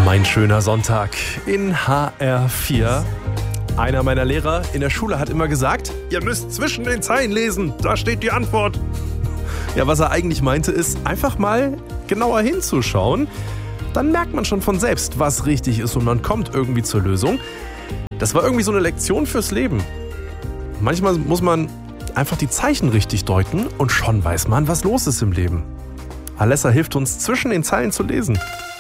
Mein schöner Sonntag in HR4. Einer meiner Lehrer in der Schule hat immer gesagt, ihr müsst zwischen den Zeilen lesen, da steht die Antwort. Ja, was er eigentlich meinte, ist einfach mal genauer hinzuschauen. Dann merkt man schon von selbst, was richtig ist und man kommt irgendwie zur Lösung. Das war irgendwie so eine Lektion fürs Leben. Manchmal muss man einfach die Zeichen richtig deuten und schon weiß man, was los ist im Leben. Alessa hilft uns, zwischen den Zeilen zu lesen.